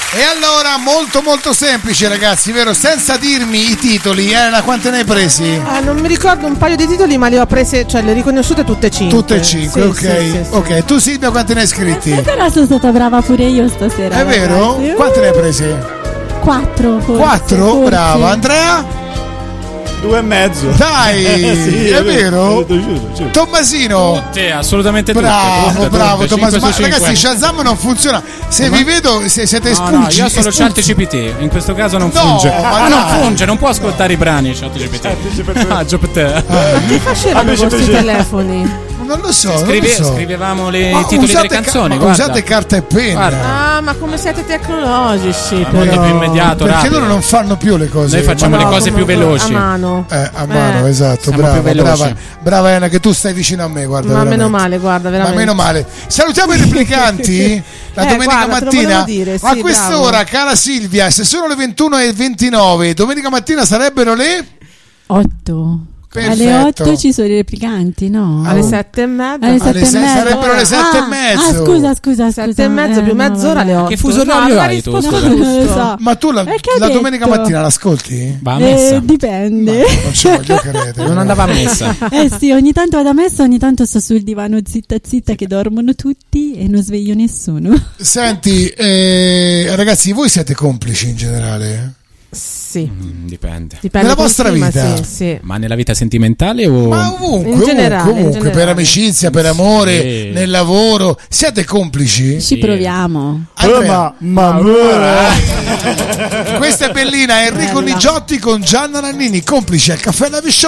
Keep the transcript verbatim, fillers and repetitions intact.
E allora, molto molto semplice ragazzi, vero? Senza dirmi i titoli, Elena, quante ne hai presi? Ah, non mi ricordo un paio di titoli, ma le ho prese, cioè le ho riconosciute tutte e cinque. Tutte e cinque, sì, ok. Sì, sì, ok, sì. tu Silvia quante ne hai scritti? Eh, però sono stata brava pure io stasera. È vero? ragazzi. Quante ne hai prese? Quattro. Forse, Quattro? forse. Brava. Andrea? Due e mezzo. Dai, sì, è vero? Giuro, giuro, giuro. Tommasino? Tutte, assolutamente tutte. Bravo, tutte, bravo tutte, Tommaso. cinque Ma su ragazzi, cinque. Shazam non funziona. Se Ma- vi vedo, se siete No, espulsi. no, io sono espulsi. chat G P T, in questo caso non No, funge. ma Ah, non dai. funge, non può ascoltare i brani chat G P T. Ah, G P T. Che facevano Ah, invece- questi invece- telefoni? Non lo so, Scrive- non lo so. Scrivevamo le- Ma i titoli usate delle ca- canzoni. ma guarda. usate carta e penna. Guarda. Ah, ma come siete tecnologici, Molto però. più immediato, Perché rapido. loro non fanno più le cose. Noi facciamo Ma le no, cose più comunque, veloci. A mano. Eh, a mano, Eh. esatto, Siamo brava, più veloci. brava, brava Elena, che tu stai vicino a me, guarda. Ma veramente. meno male, guarda, veramente. Ma meno male. Salutiamo i replicanti la Eh, domenica guarda, te lo mattina. volevo dire, sì, a quest'ora, bravo. cara Silvia, se sono le ventuno e ventinove, domenica mattina sarebbero le Otto. Perfetto. Alle otto ci sono i replicanti, no? Alle sette e mezza. Alle Alle sette e sei- mezza. sarebbero le sette e Ah, mezzo. Ah, scusa, scusa, scusa. Sette e mezzo Eh, più no, mezz'ora alle vabbè. otto. Che fuso No, orario aveva hai tu, risposto scusa? No, non lo giusto. so. Ma tu la, Eh, che ha la domenica detto? mattina l'ascolti? Va a Eh, messa. dipende. Non ci voglio credere. Non andava a messa. Eh sì, ogni tanto vado a messa, ogni tanto sto sul divano zitta zitta che dormono tutti e non sveglio nessuno. Senti, eh, ragazzi, voi siete complici in generale? Sì, Mm, dipende. dipende Nella con vostra chi, ma vita? Sì, sì. Ma nella vita sentimentale o. Ma ovunque, In generale, ovunque, in ovunque, per generale. amicizia, per amore, Sì. nel lavoro, siete complici? Ci proviamo. Andrea, ma ma questa è bellina, Enrico Bella. Nigiotti con Gianna Nannini, complici al Caffè Live Show.